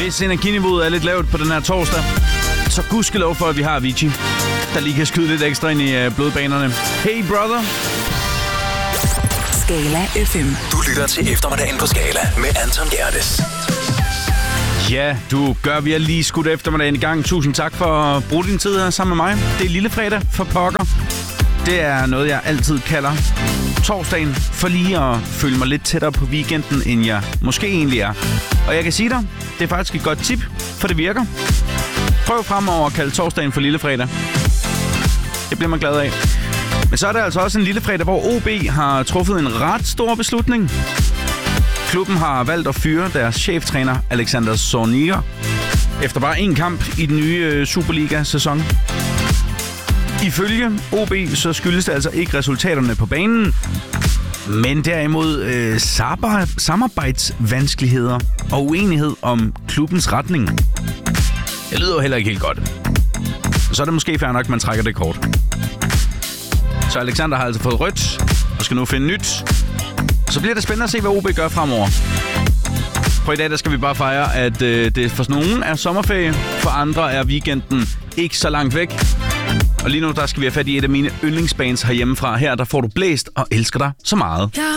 Hvis energiniveauet er lidt lavt på den her torsdag, så gudskelov for, at vi har Avicii, der lige kan skyde lidt ekstra ind i blodbanerne. Hey brother! Skala FM. Du lytter til eftermiddagen på Skala med Anton Gerdes. Ja, du gør vi lige skudt eftermiddagen i gang. Tusind tak for at bruge din tid her sammen med mig. Det er lille fredag for pokker. Det er noget, jeg altid kalder torsdagen, for lige at føle mig lidt tættere på weekenden, end jeg måske egentlig er. Og jeg kan sige dig, det er faktisk et godt tip, for det virker. Prøv fremover at kalde torsdagen for lille fredag. Det bliver man glad af. Men så er der altså også en lille fredag, hvor OB har truffet en ret stor beslutning. Klubben har valgt at fyre deres cheftræner Alexander Zorniger efter bare én kamp i den nye Superliga-sæson. Ifølge OB så skyldes det altså ikke resultaterne på banen, men derimod samarbejdsvanskeligheder og uenighed om klubbens retning. Det lyder jo heller ikke helt godt. Så er det måske fair nok, at man trækker det kort. Så Alexander har altså fået rødt og skal nu finde nyt. Så bliver det spændende at se, hvad OB gør fremover. For i dag der skal vi bare fejre, at det for nogen er sommerferie, for andre er weekenden ikke så langt væk. Og lige nu der skal vi have fat i et af mine yndlingsbands herhjemmefra. Her der får du blæst og elsker dig så meget.